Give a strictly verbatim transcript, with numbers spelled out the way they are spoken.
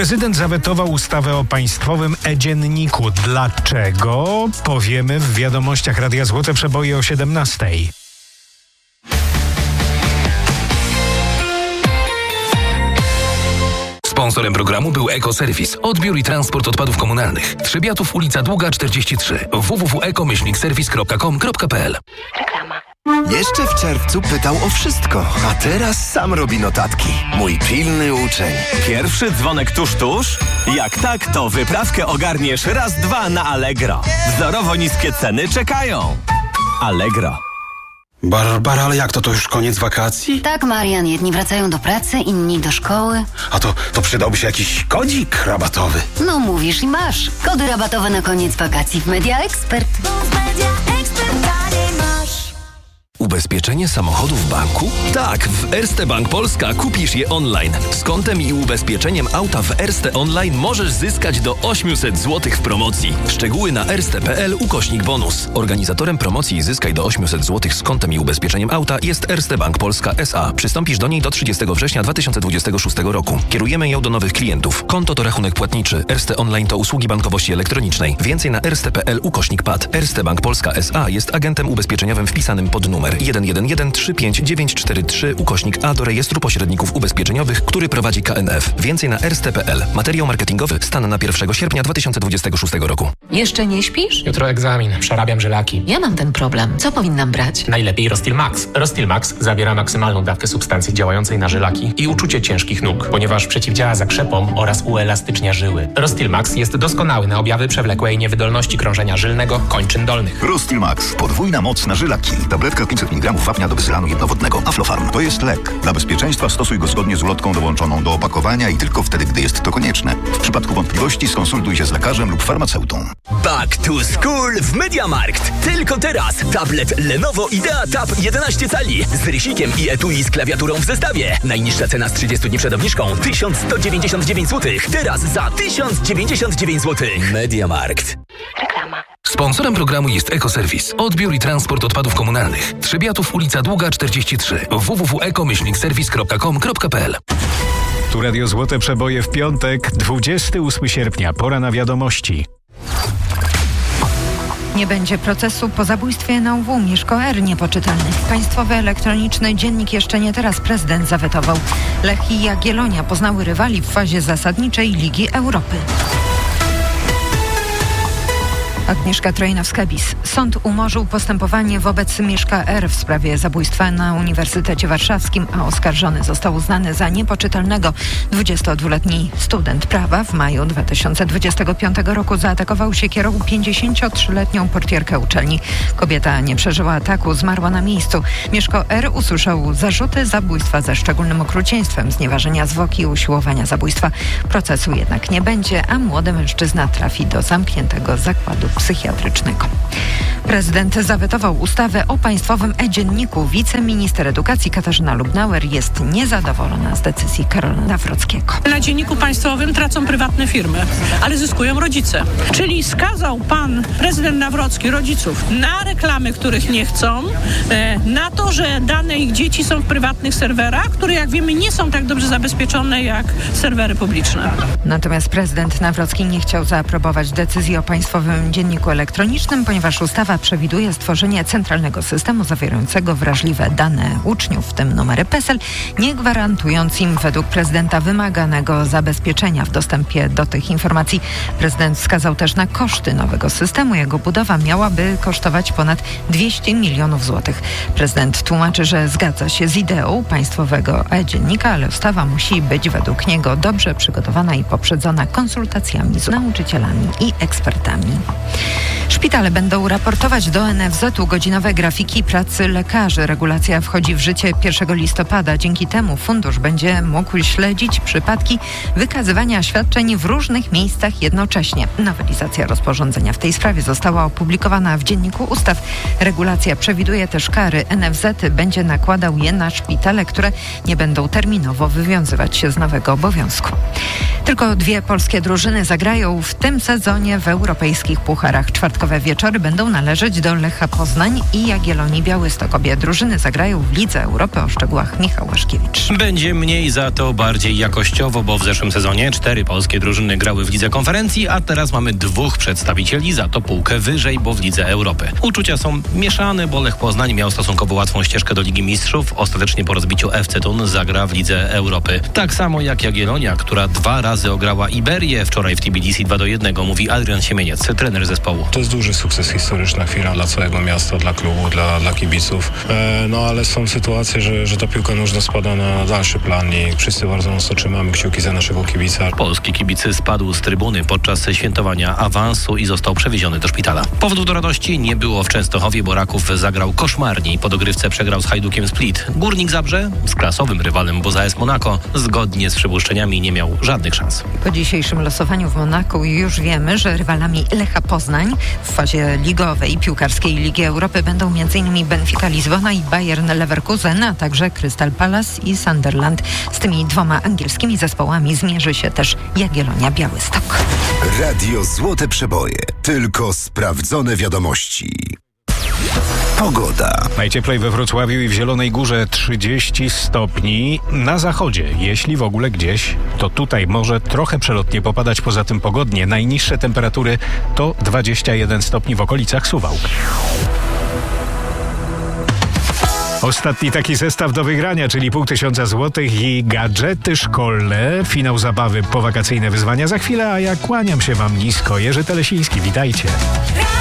Prezydent zawetował ustawę o państwowym e-dzienniku. Dlaczego? Powiemy w wiadomościach Radia Złote Przeboje o siedemnastej. Sponsorem programu był Ekoserwis. Odbiór i transport odpadów komunalnych. Trzebiatów, ulica Długa czterdzieści trzy. w w w kropka eko serwis kropka com kropka p l. Reklama. Jeszcze w czerwcu pytał o wszystko, a teraz sam robi notatki. Mój pilny uczeń. Pierwszy dzwonek tuż, tuż? Jak tak, to wyprawkę ogarniesz raz, dwa na Allegro. Wzorowo niskie ceny czekają. Allegro. Barbara, ale jak to? To już koniec wakacji? Tak, Marian, jedni wracają do pracy, inni do szkoły. A to, to przydałby się jakiś kodzik rabatowy. No mówisz i masz. Kody rabatowe na koniec wakacji w Media Expert. Ubezpieczenie samochodu w banku? Tak, w Erste Bank Polska kupisz je online. Z kontem i ubezpieczeniem auta w Erste Online możesz zyskać do osiemset złotych w promocji. Szczegóły na erste kropka p l ukośnik bonus. Organizatorem promocji Zyskaj do osiemset złotych z kontem i ubezpieczeniem auta jest Erste Bank Polska S A. Przystąpisz do niej do trzydziestego września dwa tysiące dwudziestego szóstego roku. Kierujemy ją do nowych klientów. Konto to rachunek płatniczy. Erste Online to usługi bankowości elektronicznej. Więcej na erste kropka p l ukośnik p a d. Erste Bank Polska S A jest agentem ubezpieczeniowym wpisanym pod numer jeden jeden jeden trzy pięć dziewięć cztery trzy ukośnik A do rejestru pośredników ubezpieczeniowych, który prowadzi K N F. Więcej na erste kropka p l. Materiał marketingowy stan na pierwszego sierpnia dwa tysiące dwudziestego szóstego roku. Jeszcze nie śpisz? Jutro egzamin. Przerabiam żylaki. Ja mam ten problem. Co powinnam brać? Najlepiej Rostil Max. Rostil Max zawiera maksymalną dawkę substancji działającej na żylaki i uczucie ciężkich nóg, ponieważ przeciwdziała zakrzepom oraz uelastycznia żyły. Rostil Max jest doskonały na objawy przewlekłej niewydolności krążenia żylnego kończyn dolnych. Rostil Max. Podwójna moc na żylaki. Tabletka pięćset miligramów wapnia do wysylanu jednowodnego. Aflofarm. To jest lek. Dla bezpieczeństwa stosuj go zgodnie z ulotką dołączoną do opakowania i tylko wtedy, gdy jest to konieczne. W przypadku wątpliwości skonsultuj się z lekarzem lub farmaceutą. Back to school w MediaMarkt. Tylko teraz tablet Lenovo Idea Tab jedenaście cali z rysikiem i etui z klawiaturą w zestawie. Najniższa cena z trzydziestu dni przed obniżką tysiąc sto dziewięćdziesiąt dziewięć złotych. Teraz za tysiąc dziewięćdziesiąt dziewięć złotych. MediaMarkt. Reklama. Sponsorem programu jest Ekoserwis. Odbiór i transport odpadów komunalnych. Trzebiatów, ulica Długa czterdzieści trzy. w w w kropka eko serwis kropka com kropka p l. Tu Radio Złote Przeboje w piątek, dwudziestego ósmego sierpnia. Pora na wiadomości. Nie będzie procesu po zabójstwie N O W Mieszko R. niepoczytalny. Państwowy elektroniczny dziennik jeszcze nie teraz prezydent zawetował. Lech i Jagiellonia poznały rywali w fazie zasadniczej Ligi Europy. Agnieszka Trojnowska-Bis. Sąd umorzył postępowanie wobec Mieszka R. w sprawie zabójstwa na Uniwersytecie Warszawskim, a oskarżony został uznany za niepoczytalnego. dwudziestodwuletni student prawa w maju dwa tysiące dwudziestego piątego roku zaatakował siekierą pięćdziesięciotrzyletnią portierkę uczelni. Kobieta nie przeżyła ataku, zmarła na miejscu. Mieszko R. usłyszał zarzuty zabójstwa ze szczególnym okrucieństwem, znieważenia zwłoki i usiłowania zabójstwa. Procesu jednak nie będzie, a młody mężczyzna trafi do zamkniętego zakładu psychiatrycznego. Prezydent zawetował ustawę o państwowym e-dzienniku. Wiceminister edukacji Katarzyna Lubnauer jest niezadowolona z decyzji Karola Nawrockiego. Na dzienniku państwowym tracą prywatne firmy, ale zyskują rodzice. Czyli skazał pan prezydent Nawrocki rodziców na reklamy, których nie chcą, na to, że dane ich dzieci są w prywatnych serwerach, które jak wiemy nie są tak dobrze zabezpieczone jak serwery publiczne. Natomiast prezydent Nawrocki nie chciał zaaprobować decyzji o państwowym dzienniku elektronicznym, ponieważ ustawa przewiduje stworzenie centralnego systemu zawierającego wrażliwe dane uczniów, w tym numery PESEL, nie gwarantując im według prezydenta wymaganego zabezpieczenia w dostępie do tych informacji. Prezydent wskazał też na koszty nowego systemu. Jego budowa miałaby kosztować ponad dwieście milionów złotych. Prezydent tłumaczy, że zgadza się z ideą państwowego e-dziennika, ale ustawa musi być według niego dobrze przygotowana i poprzedzona konsultacjami z nauczycielami i ekspertami. Szpitale będą raportować do N F Z u godzinowe grafiki pracy lekarzy. Regulacja wchodzi w życie pierwszego listopada. Dzięki temu fundusz będzie mógł śledzić przypadki wykazywania świadczeń w różnych miejscach jednocześnie. Nowelizacja rozporządzenia w tej sprawie została opublikowana w Dzienniku Ustaw. Regulacja przewiduje też kary. N F Z będzie nakładał je na szpitale, które nie będą terminowo wywiązywać się z nowego obowiązku. Tylko dwie polskie drużyny zagrają w tym sezonie w europejskich pucharach. Czwartkowe wieczory będą należeć do Lecha Poznań i Jagiellonii Białystok. Obie drużyny zagrają w Lidze Europy. O szczegółach Michał Łaszkiewicz. Będzie mniej, za to bardziej jakościowo, bo w zeszłym sezonie cztery polskie drużyny grały w Lidze Konferencji, a teraz mamy dwóch przedstawicieli, za to półkę wyżej, bo w Lidze Europy. Uczucia są mieszane, bo Lech Poznań miał stosunkowo łatwą ścieżkę do Ligi Mistrzów. Ostatecznie po rozbiciu F C Thun zagra w Lidze Europy. Tak samo jak Jagiellonia, która dwa razy ograła Iberię. Wczoraj w Tbilisi dwa do jednego, mówi Adrian Siemieniec, trener zespołu. To jest duży sukces, historyczna chwila dla całego miasta, dla klubu, dla, dla kibiców. E, no ale są sytuacje, że, że ta piłka nożna spada na dalszy plan i wszyscy bardzo mocno trzymamy kciuki za naszego kibica. Polski kibic spadł z trybuny podczas świętowania awansu i został przewieziony do szpitala. Powodów do radości nie było w Częstochowie, bo Raków zagrał koszmarnie i po dogrywce przegrał z Hajdukiem Split. Górnik Zabrze z klasowym rywalem, bo z A S Monaco zgodnie z przypuszczeniami nie miał żadnych szans. Po dzisiejszym losowaniu w Monaku już wiemy, że rywalami Lecha Poznań w fazie ligowej piłkarskiej Ligi Europy będą m.in. Benfica Lizbona i Bayern Leverkusen, a także Crystal Palace i Sunderland. Z tymi dwoma angielskimi zespołami zmierzy się też Jagiellonia Białystok. Radio Złote Przeboje. Tylko sprawdzone wiadomości. Pogoda. Najcieplej we Wrocławiu i w Zielonej Górze trzydzieści stopni. Na zachodzie, jeśli w ogóle gdzieś, to tutaj może trochę przelotnie popadać, poza tym pogodnie. Najniższe temperatury to dwadzieścia jeden stopni w okolicach Suwałk. Ostatni taki zestaw do wygrania, czyli pół tysiąca złotych i gadżety szkolne. Finał zabawy, powakacyjne wyzwania za chwilę, a ja kłaniam się wam nisko. Jerzy Telesiński, witajcie.